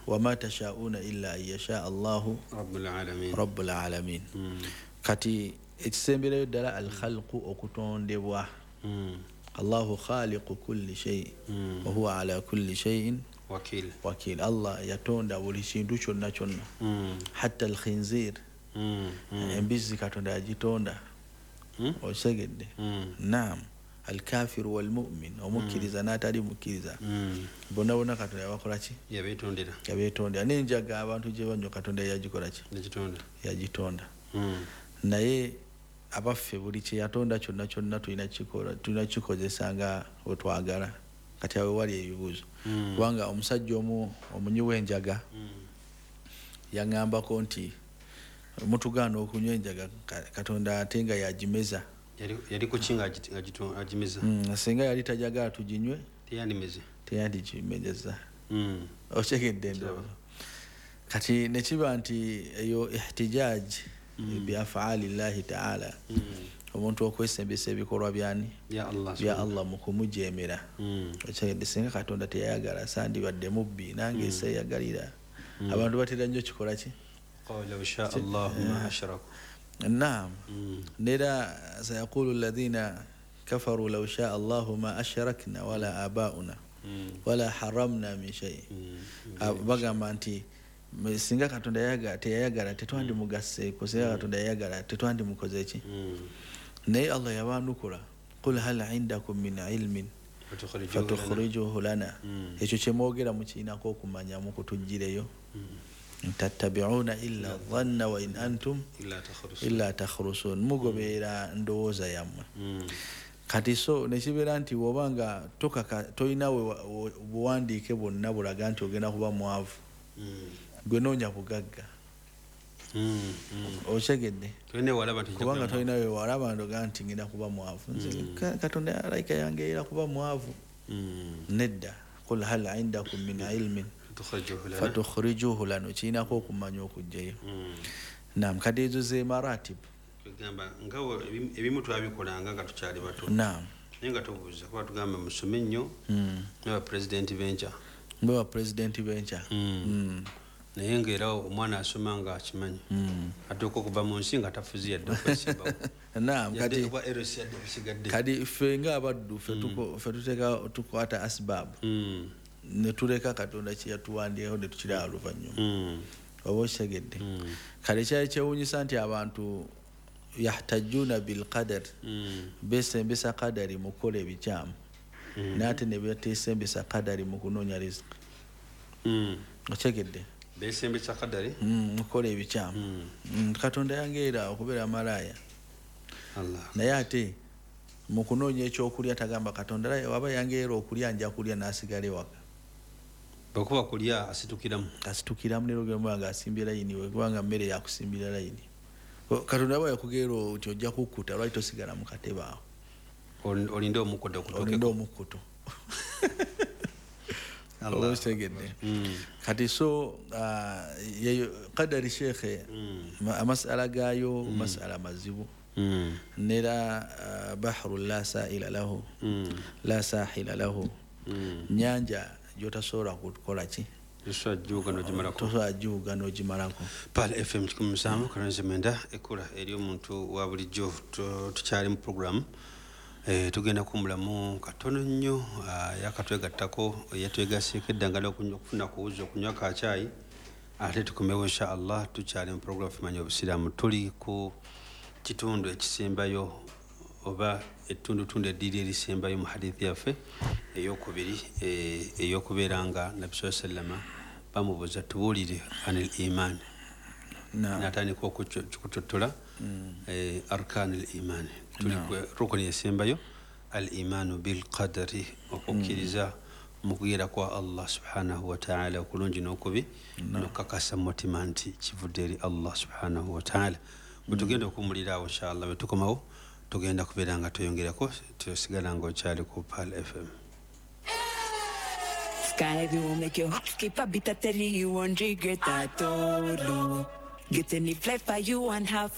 wama tashauna illa an yasha Allahu rabbul alamin. Kati ekisemberayo ddala alkhalqu okutondebwa. Allahu khaliqu kulli shay wa huwa ala kulli shay'in wakil. Allah yatonda buli kintu kyonna kyonna, hatta alkhinzir, embizi katonda yagitonda. Osegedde. Naam. Alkafiru walmu'min, omukkiriza n'atali mukkiriza, bonna bonna katonda yabakola ki? Yabetondera. N'enjaga abantu gye banywa katonda yagikola ki? Yagitonda. Naye abaffe buli kye yatonda kyonna kyonna tulina kikozesa nga wetwagala. Kati awo wali ebibuuzo, kubanga omusajja omunyi w'enjaga yaŋŋambako nti mutugaana okunywa enjaga katonda ate nga yagimeza. Yali kukinga agimeza. Singa yali tajagala tuginywe teyandikimezeza. Okyegedde ndowooza. Kati ne kiba nti eyo ihtijaj bi afaali llahi taala, omuntu okwesembesa ebikolwa bya Allah mu kumujeemera. Okyegedde. Singa katonda teyayagala sandibadde mubbi nange eseeyagalira. Abantu batera nnyo kikola ki? law shaa Allahu ma ashraku. نعم. نرى سيقول الذين كفروا لو شاء الله ما أشركنا ولا آباؤنا ولا حرمنا من شيء. bagamba nti singa katonda teyayagala tetwandi mugase ko, singa katonda yayagala tetwandi mukoze ki. Naye Allah yabanukula, qul hal indakum min ilmin fatukhrijuhu lana. Ekyo kyemwogera mukiinako okumanya mukutujjireyo. tattabi'una illa dhanna wa in antum illa takhrusun. Mugobeera ndowooza yammwe. Kati so nekibeera nti wobanga toyina buwandiike bwonna bulaga nti ogenda kuba mwavu, gwe noonya bugagga. Okyegedde. Kubanga tolina we walaba ndoga nti ngenda kuba mwavu. Katonda alayika yange era kuba mwavu. Nedda. Qul hal indakum min ilmin fatukhrijuhu lana. Kiinako okumanya okujjayo. Naam. Kati ezo ze maratib. Tugamba ngawo ebimu twabikolanga nga tukyali bato. Naam. Naye nga tubuuza kuba tugamba musome nnyo ne President Venture. Mbe President Venture. Naye ng'era omwana asoma nga akimanyi. Atuuka okuva mu nsi nga tafuzi yadde okwesimbawo. Naam. Kati ffe ng'abaddu ffe tukwata asbaabu. Ne tuleka katonda kye yatuwandiikawo ne tukiraba oluvannyuma. Oba okitegeedde. Kale kyali kyewuunyisa nti abantu yahtajuna bil qadar, besembesa qadari mu kukola ebikyamu, n'ate ne beesembesa qadari mu kunoonya riziki. Okitegeedde. Besembesa qadari mu kukola ebikyamu. Katonda yangeera okubeera malaaya. Naye ate mu kunoonya ekyokulya tagamba katonda waba yangeera okulya nja kulya n'asigala ewaka. Bakuba kulya asitukiramu ne lugamba nga asimbye layini we, kubanga mmere yakusimbira layini. Katonda aba yakugeera nti ojja kukkuta lwaki tosigala mu katebe awo. Olinde omukkuto okutookeko. Olinde omukkuto. Okitegedde. Kati so yeyo kadari shekhe amasala gaayo masala mazibu. Nera bahru la sa'ila lahu la sahila lahu. Nyanja jotasobola kukola ki? Tosajuga n'ogimalako. Pal FM 107.9 ekula eri omuntu wa bulijjo tukyali mu program. Tugenda kumbulamu katono nnyo yakatwegattako yatwegaseko eddagala okufuna kuwuza okunywa ka chai. Ate tukomewo insha Allah tukyali mu program fumanya obusiraamu. Tuli ku kitundu ekisembayo oba ettundutundu eddiri erisembayo mu hadithi yaffe eyokubiri eyokubeera nga Nabbi sallama bamubuuza tubuulire anil iman. N'atandika okukututula arkanil iman. Tuli ku rukuni esembayo al imanu bil qadari, okukkiriza mu kugera kwa Allah subhanahu wa ta'ala okulungi n'okubi, n'okukakasa mu mutima nti kivudde eri Allah subhanahu wa ta'ala. Bwe tugenda okumulira awo inshallah bwe tukomawo tugenda kubeera nga tuyongerako tusigala nga okyali ku Pal FM. Sky will make your heart skip a bit. I tell you won't regret at all. Get any flavor you want, have